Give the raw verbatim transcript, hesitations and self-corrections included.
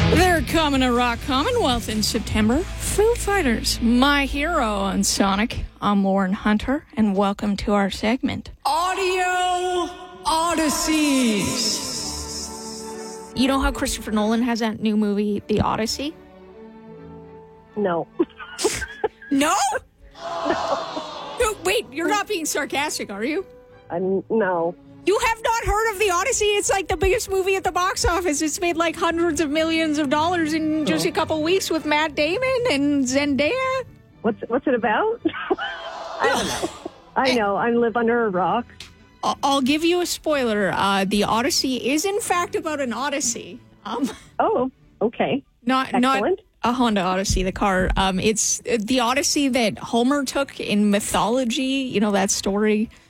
They're coming to Rock Commonwealth in September. Foo Fighters, my hero on Sonic. I'm Lauren Hunter, and welcome to our segment, Audio Odysseys. You know how Christopher Nolan has that new movie, The Odyssey? No. No? No. Wait, you're not being sarcastic, are you? I'm, no. You have not heard of The Odyssey? It's like the biggest movie at the box office. It's made like hundreds of millions of dollars in just a couple weeks with Matt Damon and Zendaya. What's what's it about? I don't know. I know. I live under a rock. I'll give you a spoiler. Uh, the Odyssey is, in fact, about an Odyssey. Um, oh, okay. Not Excellent. not a Honda Odyssey, the car. Um, it's the Odyssey that Homer took in mythology. You know, that story